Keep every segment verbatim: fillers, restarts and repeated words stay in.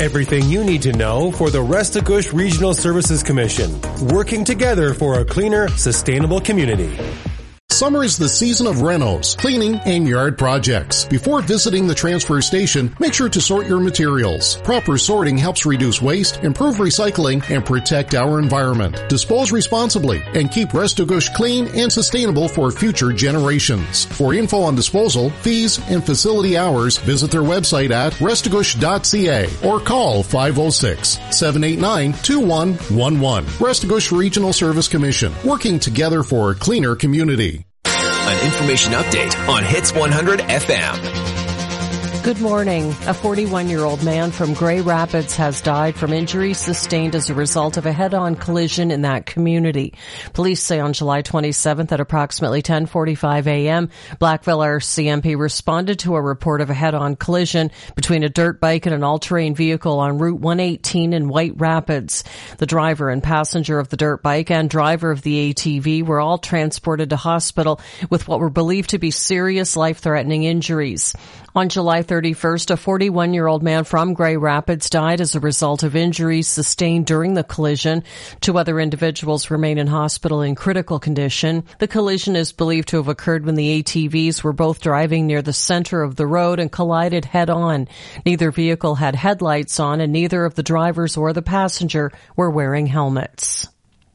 Everything you need to know for the Restigouche Regional Services Commission, working together for a cleaner, sustainable community. Summer is the season of renos, cleaning, and yard projects. Before visiting the transfer station, make sure to sort your materials. Proper sorting helps reduce waste, improve recycling, and protect our environment. Dispose responsibly and keep Restigouche clean and sustainable for future generations. For info on disposal, fees, and facility hours, visit their website at restigouche dot c a or call five oh six, seven eight nine, two one one one. Restigouche Regional Service Commission, working together for a cleaner community. An information update on Hits one hundred F M. Good morning. A forty-one-year-old man from Gray Rapids has died from injuries sustained as a result of a head-on collision in that community. Police say on July twenty-seventh at approximately ten forty-five a.m., Blackville R C M P responded to a report of a head-on collision between a dirt bike and an all-terrain vehicle on Route one eighteen in White Rapids. The driver and passenger of the dirt bike and driver of the A T V were all transported to hospital with what were believed to be serious life-threatening injuries. On July thirty-first, a forty-one-year-old man from Gray Rapids died as a result of injuries sustained during the collision. Two other individuals remain in hospital in critical condition. The collision is believed to have occurred when the A T Vs were both driving near the center of the road and collided head-on. Neither vehicle had headlights on, and neither of the drivers or the passenger were wearing helmets.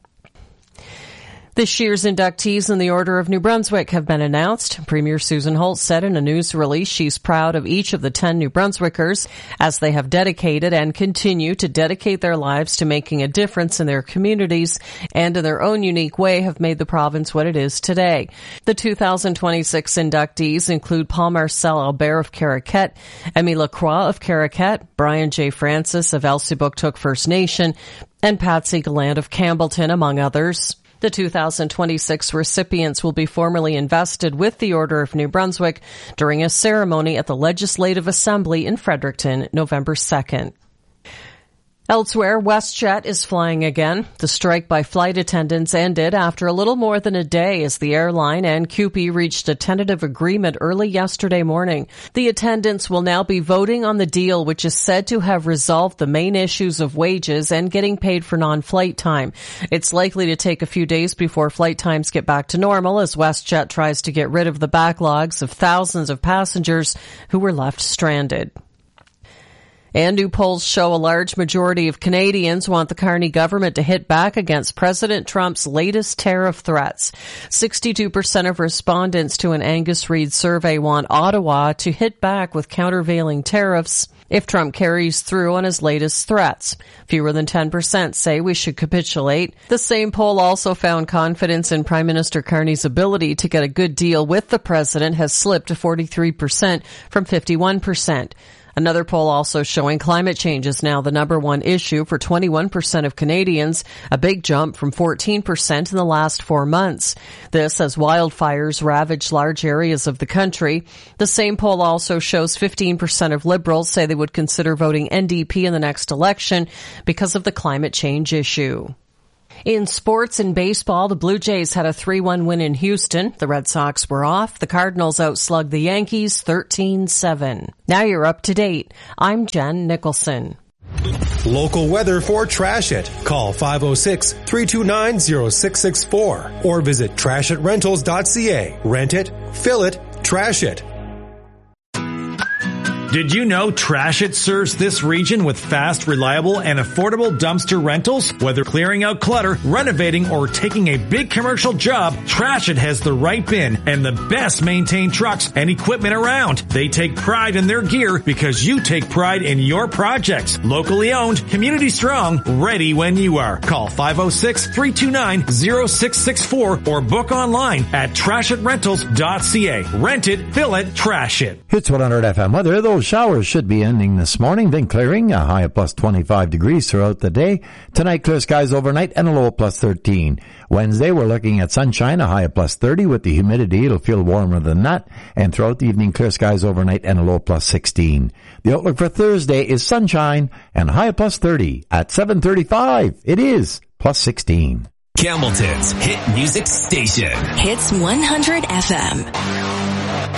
This year's inductees in the Order of New Brunswick have been announced. Premier Susan Holt said in a news release she's proud of each of the ten New Brunswickers as they have dedicated and continue to dedicate their lives to making a difference in their communities and in their own unique way have made the province what it is today. The two thousand twenty-six inductees include Paul Marcel Albert of Caraquet, Emmy Lacroix of Caraquet, Brian J. Francis of Elsipogtog First Nation, and Patsy Gallant of Campbellton, among others. The two thousand twenty-six recipients will be formally invested with the Order of New Brunswick during a ceremony at the Legislative Assembly in Fredericton, November second. Elsewhere, WestJet is flying again. The strike by flight attendants ended after a little more than a day as the airline and C U P E reached a tentative agreement early yesterday morning. The attendants will now be voting on the deal, which is said to have resolved the main issues of wages and getting paid for non-flight time. It's likely to take a few days before flight times get back to normal as WestJet tries to get rid of the backlogs of thousands of passengers who were left stranded. And new polls show a large majority of Canadians want the Carney government to hit back against President Trump's latest tariff threats. sixty-two percent of respondents to an Angus Reid survey want Ottawa to hit back with countervailing tariffs if Trump carries through on his latest threats. Fewer than ten percent say we should capitulate. The same poll also found confidence in Prime Minister Carney's ability to get a good deal with the president has slipped to forty-three percent from fifty-one percent. Another poll also showing climate change is now the number one issue for twenty-one percent of Canadians, a big jump from fourteen percent in the last four months. This as wildfires ravage large areas of the country. The same poll also shows fifteen percent of Liberals say they would consider voting N D P in the next election because of the climate change issue. In sports and baseball, the Blue Jays had a three one win in Houston. The Red Sox were off. The Cardinals outslugged the Yankees thirteen seven. Now you're up to date. I'm Jen Nicholson. Local weather for Trash It. Call five oh six, three two nine, oh six six four or visit trash it rentals dot c a. Rent it, fill it, trash it. Did you know Trash It serves this region with fast, reliable, and affordable dumpster rentals? Whether clearing out clutter, renovating, or taking a big commercial job, Trash It has the right bin and the best maintained trucks and equipment around. They take pride in their gear because you take pride in your projects. Locally owned, community strong, ready when you are. Call five oh six, three two nine, oh six six four or book online at trash it rentals dot c a. Rent it, fill it, trash it. Hits one hundred F M weather. Those showers should be ending this morning, then clearing, a high of plus twenty-five degrees throughout the day. Tonight, clear skies overnight and a low of plus thirteen. Wednesday, we're looking at sunshine, a high of plus thirty. With the humidity, it'll feel warmer than that. And throughout the evening, clear skies overnight and a low of plus sixteen. The outlook for Thursday is sunshine and a high of plus thirty. At seven thirty-five, it is plus sixteen. Campbellton's hit music station. Hits one hundred F M.